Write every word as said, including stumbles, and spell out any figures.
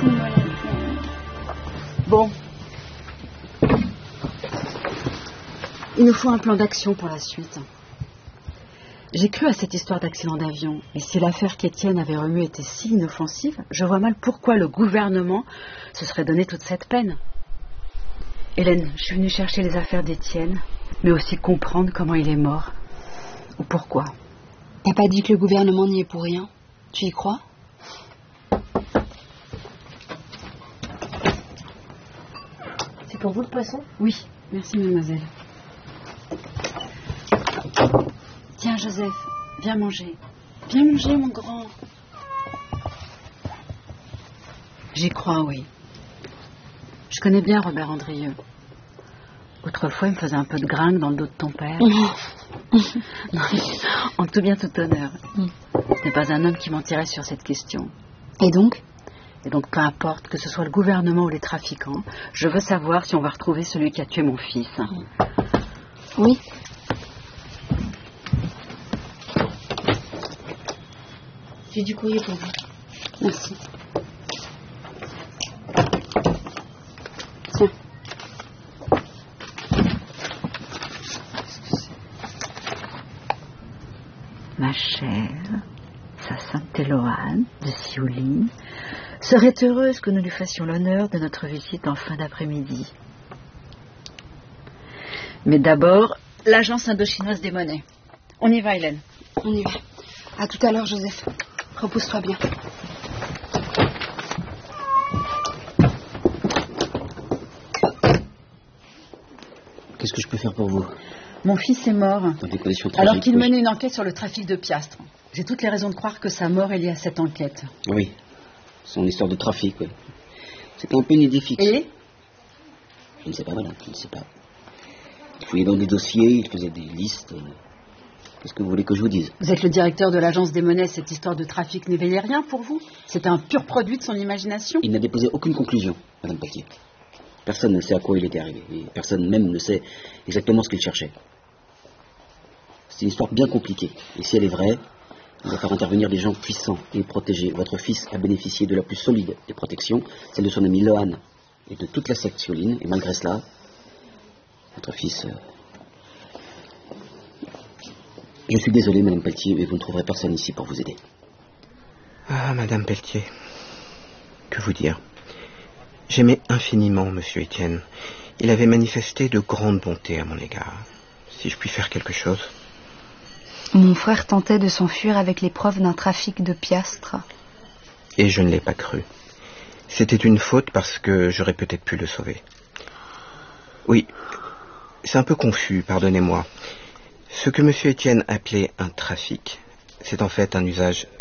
Bon. Il nous faut un plan d'action pour la suite. J'ai cru à cette histoire d'accident d'avion. Et si l'affaire qu'Étienne avait remuée était si inoffensive, je vois mal pourquoi le gouvernement se serait donné toute cette peine. Hélène, je suis venue chercher les affaires d'Étienne, mais aussi comprendre comment il est mort. Ou pourquoi. T'as pas dit que le gouvernement n'y est pour rien? Tu y crois? C'est pour vous le poisson? Oui, merci mademoiselle. Tiens Joseph, viens manger. Viens manger mon grand. J'y crois, oui. Je connais bien Robert Andrieux. Autrefois, il me faisait un peu de gringue dans le dos de ton père. Non, en tout bien, tout honneur. Mm. Ce n'est pas un homme qui mentirait sur cette question. Et donc? Et donc, peu importe, que ce soit le gouvernement ou les trafiquants, je veux savoir si on va retrouver celui qui a tué mon fils. Mm. Oui. J'ai du courrier pour vous. Merci. Tiens. Ma chère, sa sainte Éloane de Siouli serait heureuse que nous lui fassions l'honneur de notre visite en fin d'après-midi. Mais d'abord, l'agence indochinoise des monnaies. On y va, Hélène. On y va. À tout à l'heure, Joseph. Repose-toi bien. Qu'est-ce que je peux faire pour vous? Mon fils est mort, dans des conditions tragiques, alors qu'il oui. menait une enquête sur le trafic de piastres. J'ai toutes les raisons de croire que sa mort est liée à cette enquête. Oui, son histoire de trafic, oui. C'est un peu une idée fixe. Et Je ne sais pas, voilà, je ne sais pas. Il fouillait dans des dossiers, il faisait des listes. Qu'est-ce que vous voulez que je vous dise? Vous êtes le directeur de l'agence des monnaies, cette histoire de trafic n'éveillait rien pour vous? C'était un pur produit de son imagination? Il n'a déposé aucune conclusion, Madame Pelletier. Personne ne sait à quoi il était arrivé. Et personne même ne sait exactement ce qu'il cherchait. C'est une histoire bien compliquée. Et si elle est vraie, il va faire intervenir des gens puissants et protégés. Votre fils a bénéficié de la plus solide des protections, celle de son ami Lohan et de toute la secte Sioline. Et malgré cela, votre fils... Euh... Je suis désolé, Madame Pelletier, mais vous ne trouverez personne ici pour vous aider. Ah, Madame Pelletier, que vous dire? J'aimais infiniment Monsieur Étienne. Il avait manifesté de grandes bontés à mon égard. Si je puis faire quelque chose... Mon frère tentait de s'enfuir avec les preuves d'un trafic de piastres. Et je ne l'ai pas cru. C'était une faute parce que j'aurais peut-être pu le sauver. Oui, c'est un peu confus, pardonnez-moi. Ce que Monsieur Étienne appelait un trafic, c'est en fait un usage